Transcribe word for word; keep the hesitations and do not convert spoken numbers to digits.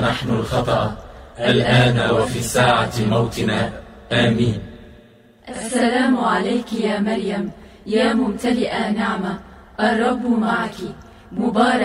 نحن الخطأ الآن وفي ساعة موتنا، آمين. السلام عليك يا مريم، يا ممتلئة نعمة، الرب معك، مبارك